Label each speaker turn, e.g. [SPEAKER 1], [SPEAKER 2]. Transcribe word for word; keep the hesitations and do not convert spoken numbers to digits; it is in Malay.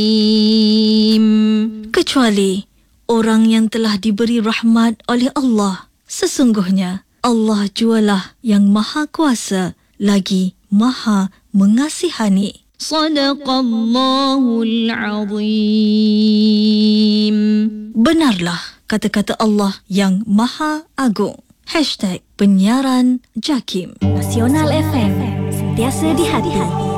[SPEAKER 1] Kecuali orang yang telah diberi rahmat oleh Allah. Sesungguhnya Allah jualah yang maha kuasa lagi maha mengasihani.
[SPEAKER 2] Sadaqallahul Azim.
[SPEAKER 1] Benarlah kata-kata Allah yang maha agung. Hashtag penyiaran JAKIM.
[SPEAKER 3] Nasional F M, sentiasa di hati.